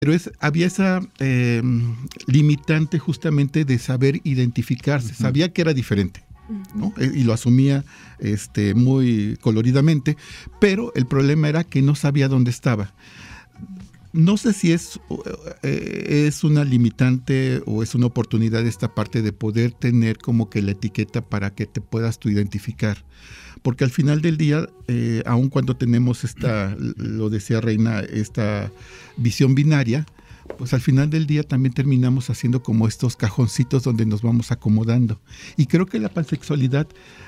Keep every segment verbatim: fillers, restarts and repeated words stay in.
Pero es, había esa eh, limitante justamente de saber identificarse, uh-huh. sabía que era diferente, ¿no? Y lo asumía este, muy coloridamente, pero el problema era que no sabía dónde estaba. No sé si es, eh, es una limitante o es una oportunidad esta parte de poder tener como que la etiqueta para que te puedas tú identificar. Porque al final del día, eh, aun cuando tenemos esta, lo decía Reina, esta visión binaria, pues al final del día también terminamos haciendo como estos cajoncitos donde nos vamos acomodando. Y creo que la pansexualidad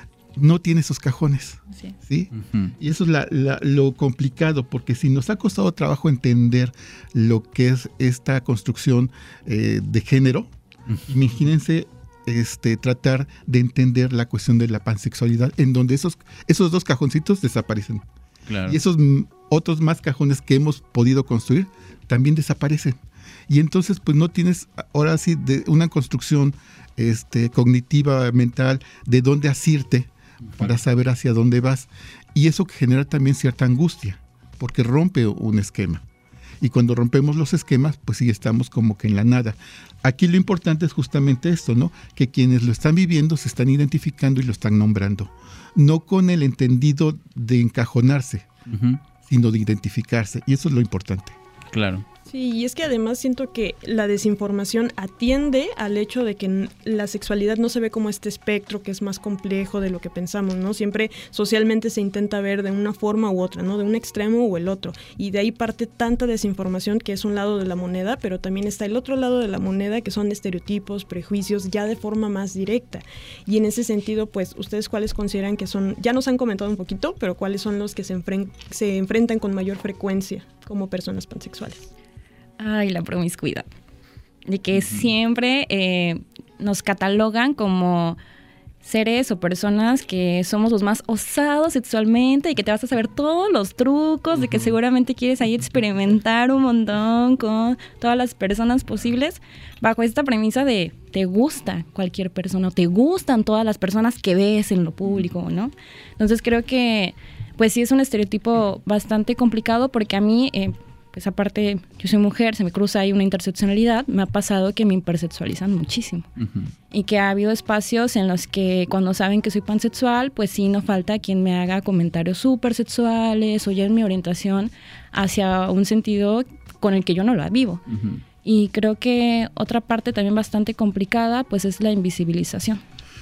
no tiene esos cajones, sí, ¿sí? Uh-huh. Y eso es la, la, lo complicado, porque si nos ha costado trabajo entender lo que es esta construcción eh, de género, uh-huh. imagínense este, tratar de entender la cuestión de la pansexualidad, en donde esos, esos dos cajoncitos desaparecen. Claro. Y esos m- otros más cajones que hemos podido construir también desaparecen. Y entonces pues no tienes ahora sí de una construcción este, cognitiva, mental, de dónde asirte para saber hacia dónde vas. Y eso genera también cierta angustia, porque rompe un esquema. Y cuando rompemos los esquemas, pues sí estamos como que en la nada. Aquí lo importante es justamente esto, ¿no? Que quienes lo están viviendo se están identificando y lo están nombrando. No con el entendido de encajonarse, uh-huh. sino de identificarse. Y eso es lo importante. Claro. Sí, y es que además siento que la desinformación atiende al hecho de que la sexualidad no se ve como este espectro que es más complejo de lo que pensamos, ¿no? Siempre socialmente se intenta ver de una forma u otra, ¿no? De un extremo o el otro. Y de ahí parte tanta desinformación que es un lado de la moneda, pero también está el otro lado de la moneda que son estereotipos, prejuicios, ya de forma más directa. Y en ese sentido, pues, ¿ustedes cuáles consideran que son, ya nos han comentado un poquito, pero cuáles son los que se, enfren- se enfrentan con mayor frecuencia como personas pansexuales? Ay, la promiscuidad. De que uh-huh. siempre eh, nos catalogan como seres o personas que somos los más osados sexualmente y que te vas a saber todos los trucos, uh-huh. de que seguramente quieres ahí experimentar un montón con todas las personas posibles, bajo esta premisa de te gusta cualquier persona, o te gustan todas las personas que ves en lo público, ¿no? Entonces creo que pues sí es un estereotipo bastante complicado, porque a mí... Eh, pues aparte, yo soy mujer, se me cruza ahí una interseccionalidad, me ha pasado que me hipersexualizan muchísimo. Uh-huh. Y que ha habido espacios en los que cuando saben que soy pansexual, pues sí, no falta quien me haga comentarios súper sexuales o ya en mi orientación hacia un sentido con el que yo no la vivo. Uh-huh. Y creo que otra parte también bastante complicada, pues es la invisibilización.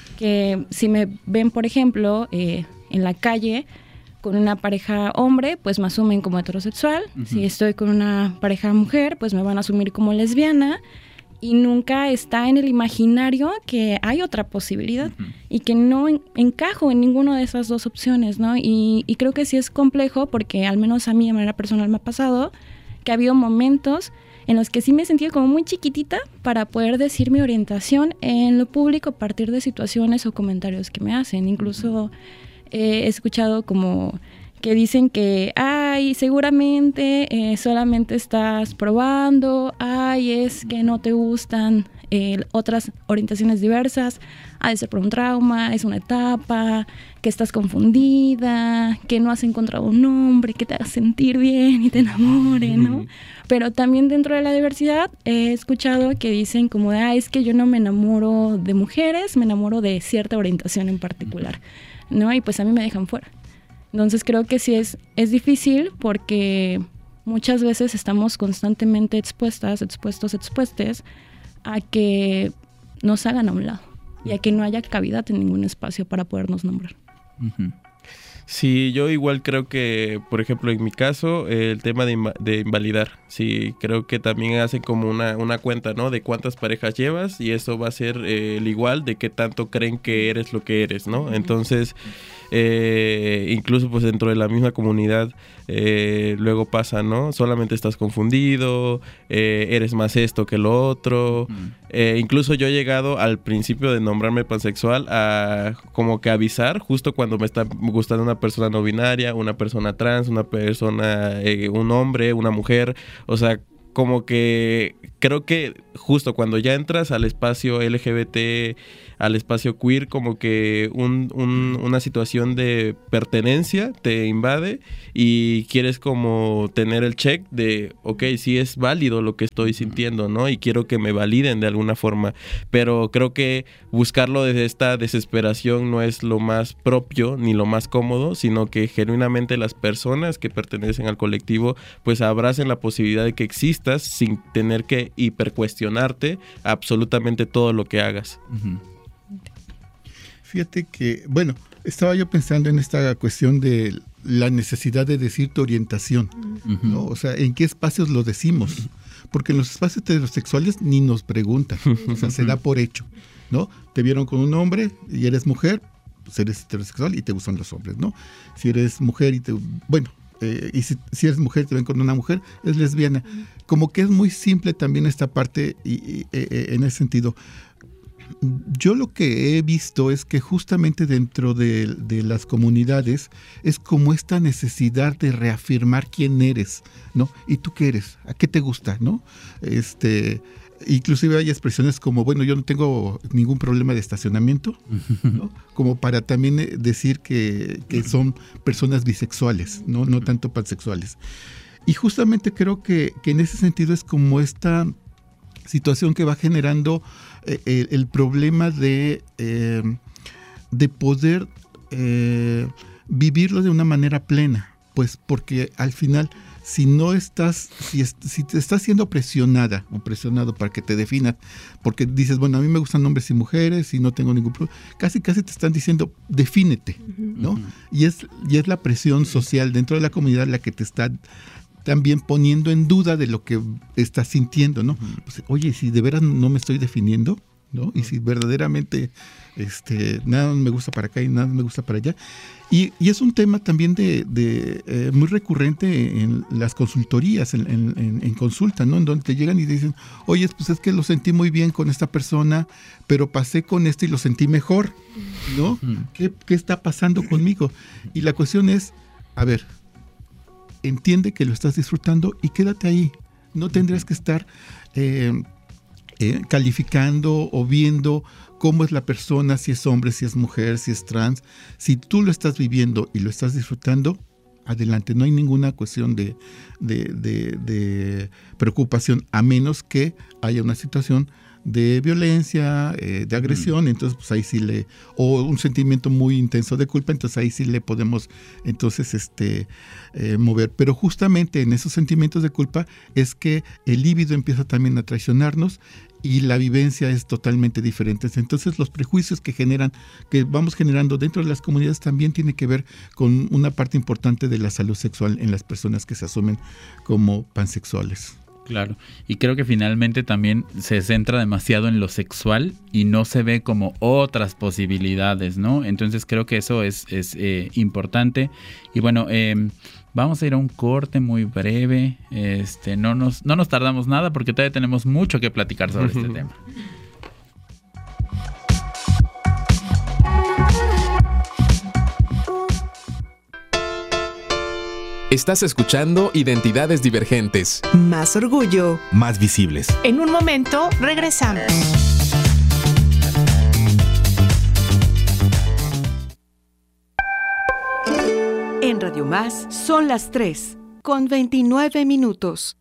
Que si me ven, por ejemplo, eh, en la calle... con una pareja hombre, pues me asumen como heterosexual. Uh-huh. Si estoy con una pareja mujer, pues me van a asumir como lesbiana. Y nunca está en el imaginario que hay otra posibilidad uh-huh. y que no en, encajo en ninguna de esas dos opciones, ¿no? Y, y creo que sí es complejo, porque al menos a mí de manera personal me ha pasado que ha habido momentos en los que sí me he sentido como muy chiquitita para poder decir mi orientación en lo público a partir de situaciones o comentarios que me hacen. Incluso... Eh, he escuchado como que dicen que, ay, seguramente eh, solamente estás probando, ay, es que no te gustan eh, otras orientaciones diversas, ha de ser por un trauma, es una etapa, que estás confundida, que no has encontrado un hombre que te haga sentir bien y te enamore, ¿no? Pero también dentro de la diversidad he escuchado que dicen como de, ah, es que yo no me enamoro de mujeres, me enamoro de cierta orientación en particular, ¿no? Y pues a mí me dejan fuera. Entonces creo que sí es, es difícil, porque muchas veces estamos constantemente expuestas, expuestos, expuestes a que nos hagan a un lado y a que no haya cavidad en ningún espacio para podernos nombrar. Uh-huh. Sí, yo igual creo que, por ejemplo, en mi caso, eh, el tema de, inv- de invalidar, sí, creo que también hacen como una, una cuenta, ¿no? De cuántas parejas llevas, y eso va a ser eh, el igual de qué tanto creen que eres lo que eres, ¿no? Entonces, eh, incluso pues dentro de la misma comunidad, eh, luego pasa, ¿no? Solamente estás confundido, eh, eres más esto que lo otro. Mm. Eh, incluso yo he llegado al principio de nombrarme pansexual a como que avisar justo cuando me está gustando una persona no binaria, una persona trans, una persona, eh, un hombre, una mujer, o sea, como que creo que justo cuando ya entras al espacio L G B T, al espacio queer, como que un, un, una situación de pertenencia te invade y quieres como tener el check de, ok, sí es válido lo que estoy sintiendo, ¿no? Y quiero que me validen de alguna forma, pero creo que buscarlo desde esta desesperación no es lo más propio ni lo más cómodo, sino que genuinamente las personas que pertenecen al colectivo pues abracen la posibilidad de que existas sin tener que hipercuestionarte absolutamente todo lo que hagas. Uh-huh. Fíjate que, bueno, estaba yo pensando en esta cuestión de la necesidad de decir tu orientación, uh-huh. ¿no? O sea, ¿en qué espacios lo decimos? Uh-huh. Porque en los espacios heterosexuales ni nos preguntan, o sea, se da por hecho, ¿no? Te vieron con un hombre y eres mujer, pues eres heterosexual y te gustan los hombres, ¿no? Si eres mujer y te... Bueno, eh, y si, si eres mujer y te ven con una mujer, es lesbiana. Como que es muy simple también esta parte y, y, eh, en ese sentido. Yo lo que he visto es que justamente dentro de, de las comunidades es como esta necesidad de reafirmar quién eres, ¿no? ¿Y tú qué eres? ¿A qué te gusta, no? Este, inclusive hay expresiones como, bueno, yo no tengo ningún problema de estacionamiento, ¿no? Como para también decir que, que son personas bisexuales, ¿no? No tanto pansexuales. Y justamente creo que, que en ese sentido es como esta situación que va generando eh, el, el problema de, eh, de poder eh, vivirlo de una manera plena, pues porque al final si no estás, si, es, si te estás siendo presionada o presionado para que te definas, porque dices, bueno, a mí me gustan hombres y mujeres y no tengo ningún problema, casi casi te están diciendo, defínete, ¿no? Uh-huh. Y es, y es la presión social dentro de la comunidad la que te está también poniendo en duda de lo que estás sintiendo, ¿no? Pues, oye, si de veras no me estoy definiendo, ¿no? Y si verdaderamente este, nada me gusta para acá y nada me gusta para allá. Y, y es un tema también de, de eh, muy recurrente en las consultorías, en, en, en consulta, ¿no? En donde te llegan y dicen, oye, pues es que lo sentí muy bien con esta persona, pero pasé con este y lo sentí mejor, ¿no? ¿Qué, qué está pasando conmigo? Y la cuestión es, a ver, entiende que lo estás disfrutando y quédate ahí. No tendrías que estar eh, eh, calificando o viendo cómo es la persona, si es hombre, si es mujer, si es trans. Si tú lo estás viviendo y lo estás disfrutando, adelante. No hay ninguna cuestión de, de, de, de preocupación, a menos que haya una situación de violencia, eh, de agresión, entonces pues ahí sí le, o un sentimiento muy intenso de culpa, entonces ahí sí le podemos entonces este eh, mover. Pero justamente en esos sentimientos de culpa es que el líbido empieza también a traicionarnos y la vivencia es totalmente diferente. Entonces los prejuicios que generan, que vamos generando dentro de las comunidades también tiene que ver con una parte importante de la salud sexual en las personas que se asumen como pansexuales. Claro, y creo que finalmente también se centra demasiado en lo sexual y no se ve como otras posibilidades, ¿no? Entonces creo que eso es, es eh, importante. Y bueno, eh, vamos a ir a un corte muy breve. Este, no nos, no nos tardamos nada porque todavía tenemos mucho que platicar sobre este tema. Estás escuchando Identidades Divergentes. Más orgullo. Más visibles. En un momento, regresamos. En Radio Más son las tres, con veintinueve minutos.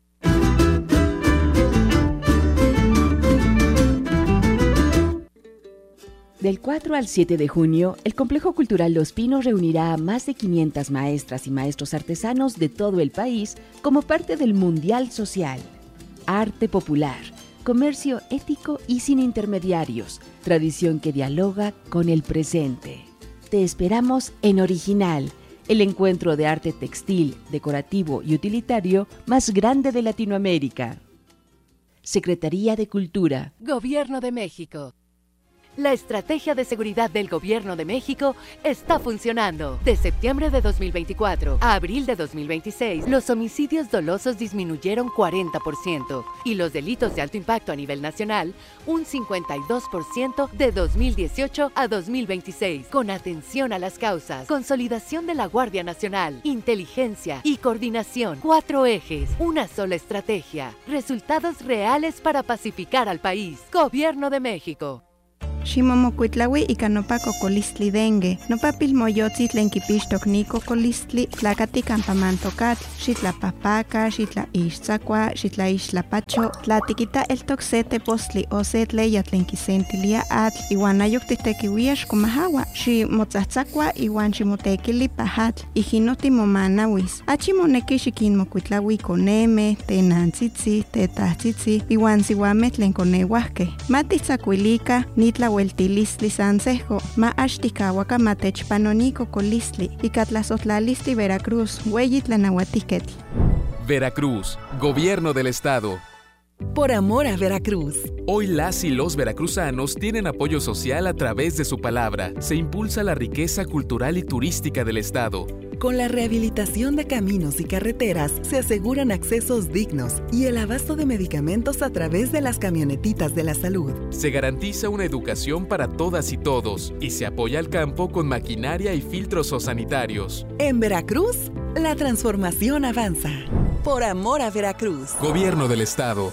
Del cuatro al siete de junio, el Complejo Cultural Los Pinos reunirá a más de quinientas maestras y maestros artesanos de todo el país como parte del Mundial Social. Arte popular, comercio ético y sin intermediarios, tradición que dialoga con el presente. Te esperamos en Original, el encuentro de arte textil, decorativo y utilitario más grande de Latinoamérica. Secretaría de Cultura. Gobierno de México. La estrategia de seguridad del Gobierno de México está funcionando. De septiembre de dos mil veinticuatro a abril de dos mil veintiséis, los homicidios dolosos disminuyeron cuarenta por ciento y los delitos de alto impacto a nivel nacional un cincuenta y dos por ciento de dos mil dieciocho a dos mil veintiséis. Con atención a las causas, consolidación de la Guardia Nacional, inteligencia y coordinación. Cuatro ejes, una sola estrategia. Resultados reales para pacificar al país. Gobierno de México. Ximomocuitlaui ika nopa kokolistli dengue, nopa pilmoyotzi tlen kipixtok ni kokolistli tlakati kampa mantokatl, xitlapahpaka, xitlaixtzakua, xitlaixtlapacho, tlatikita eltok se tepostli o se tleya tlen kisentilia atl, iwan ayok titekiuia xkomahawa, ximotzatzakua iwan ximotekili pahatl, ijino timomanawis. Achi moneki xikinmokuitlaui koneme, tenantzitzi, tetahtzitzi, iwan siuameh tlen koneuahkeh. Matitzakuilika, nitla Hueltilistli Sansejo, ma Ashtikawaka Matechpanonico Colistli, y Catlazotlalisti Veracruz, Hueyitlanauatiquetl. Veracruz, Gobierno del Estado. Por amor a Veracruz. Hoy las y los veracruzanos tienen apoyo social a través de su palabra. Se impulsa la riqueza cultural y turística del Estado. Con la rehabilitación de caminos y carreteras, se aseguran accesos dignos y el abasto de medicamentos a través de las camionetitas de la salud. Se garantiza una educación para todas y todos y se apoya al campo con maquinaria y filtros sanitarios. En Veracruz, la transformación avanza. Por amor a Veracruz. Gobierno del Estado.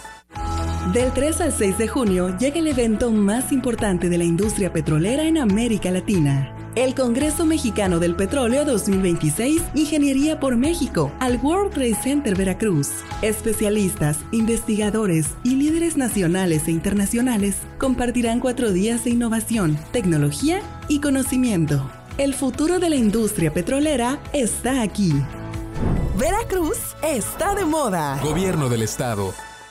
Del tres al seis de junio llega el evento más importante de la industria petrolera en América Latina. El Congreso Mexicano del Petróleo dos mil veintiséis, Ingeniería por México, al World Trade Center Veracruz. Especialistas, investigadores y líderes nacionales e internacionales compartirán cuatro días de innovación, tecnología y conocimiento. El futuro de la industria petrolera está aquí. Veracruz está de moda. Gobierno del Estado.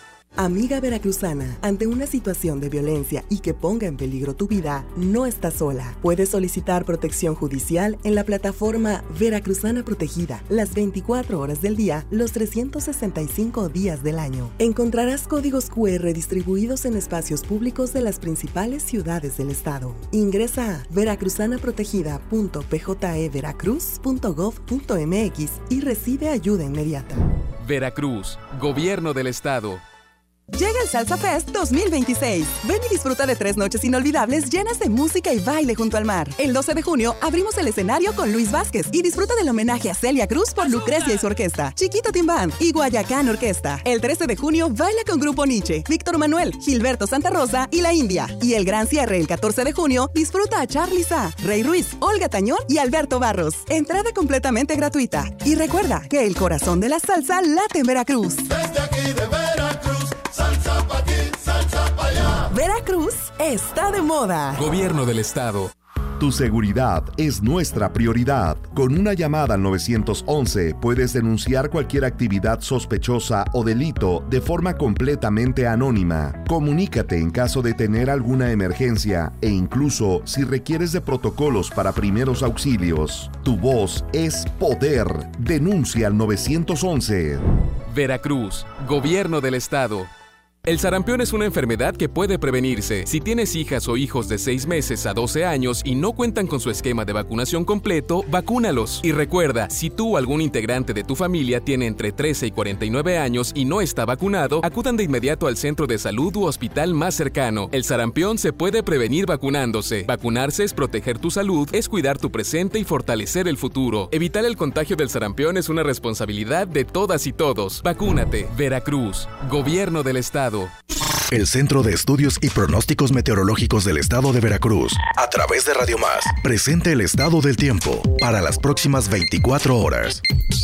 Amiga veracruzana, ante una situación de violencia y que ponga en peligro tu vida, no estás sola. Puedes solicitar protección judicial en la plataforma Veracruzana Protegida, las veinticuatro horas del día, los trescientos sesenta y cinco días del año. Encontrarás códigos cu erre distribuidos en espacios públicos de las principales ciudades del estado. Ingresa a veracruzanaprotegida punto p j e veracruz punto gov punto m x y recibe ayuda inmediata. Veracruz, Gobierno del Estado. Llega el Salsa Fest dos mil veintiséis. Ven y disfruta de tres noches inolvidables llenas de música y baile junto al mar. El doce de junio abrimos el escenario con Luis Vázquez y disfruta del homenaje a Celia Cruz por Lucrecia y su orquesta, Chiquito Team Band y Guayacán Orquesta. El trece de junio baila con Grupo Nietzsche, Víctor Manuel, Gilberto Santa Rosa y La India. Y el gran cierre el catorce de junio disfruta a Charly Sa, Rey Ruiz, Olga Tañón y Alberto Barros. Entrada completamente gratuita. Y recuerda que el corazón de la salsa late en Veracruz. Desde aquí de Veracruz, salsa pa' aquí, salsa pa' allá. Veracruz está de moda. Gobierno del Estado. Tu seguridad es nuestra prioridad. Con una llamada al nueve once puedes denunciar cualquier actividad sospechosa o delito de forma completamente anónima. Comunícate en caso de tener alguna emergencia e incluso si requieres de protocolos para primeros auxilios. Tu voz es poder. Denuncia al nueve once. Veracruz, Gobierno del Estado. El sarampión es una enfermedad que puede prevenirse. Si tienes hijas o hijos de seis meses a doce años y no cuentan con su esquema de vacunación completo, vacúnalos. Y recuerda, si tú o algún integrante de tu familia tiene entre trece y cuarenta y nueve años y no está vacunado, acudan de inmediato al centro de salud u hospital más cercano. El sarampión se puede prevenir vacunándose. Vacunarse es proteger tu salud, es cuidar tu presente y fortalecer el futuro. Evitar el contagio del sarampión es una responsabilidad de todas y todos. Vacúnate. Veracruz, Gobierno del Estado. El Centro de Estudios y Pronósticos Meteorológicos del Estado de Veracruz, a través de Radio Más, presenta el estado del tiempo para las próximas veinticuatro horas.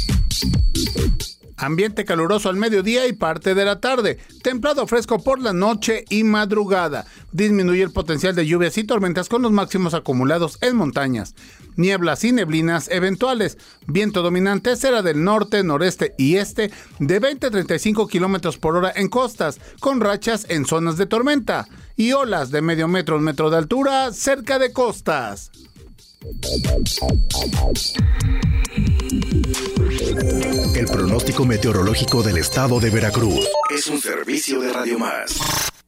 Ambiente caluroso al mediodía y parte de la tarde. Templado fresco por la noche y madrugada. Disminuye el potencial de lluvias y tormentas con los máximos acumulados en montañas. Nieblas y neblinas eventuales. Viento dominante será del norte, noreste y este de veinte a treinta y cinco kilómetros por hora en costas, con rachas en zonas de tormenta. Y olas de medio metro a un metro de altura cerca de costas. El pronóstico meteorológico del Estado de Veracruz es un servicio de Radio Más.